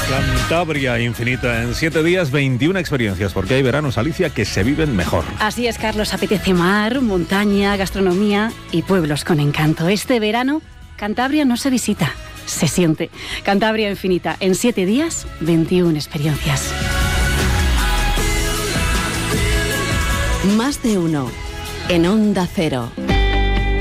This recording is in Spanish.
Cantabria Infinita, en 7 días, 21 experiencias, porque hay veranos, Alicia, que se viven mejor. Así es, Carlos, apetece mar, montaña, gastronomía y pueblos con encanto. Este verano, Cantabria no se visita, se siente. Cantabria Infinita, en 7 días, 21 experiencias. Más de uno, en Onda Cero.